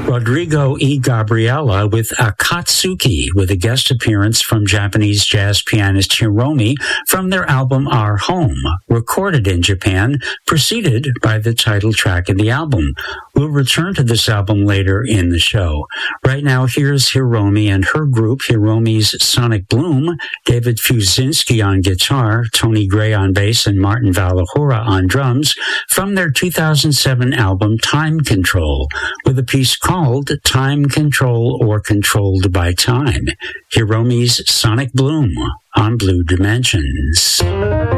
Rodrigo E. Gabriela with Akatsuki, with a guest appearance from Japanese jazz pianist Hiromi from their album Our Home, recorded in Japan, preceded by the title track of the album. We'll return to this album later in the show. Right now, here's Hiromi and her group, Hiromi's Sonic Bloom, David Fuzinski on guitar, Tony Gray on bass, and Martin Valahura on drums, from their 2007 album Time Control, with a piece called Time Control or Controlled by Time. Hiromi's Sonic Bloom on Blue Dimensions.